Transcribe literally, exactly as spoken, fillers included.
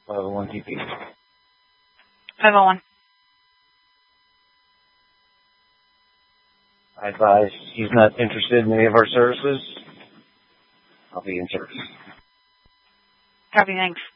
five oh one T P. five oh one. I advise he's not interested in any of our services. I'll be in service. Copy, thanks.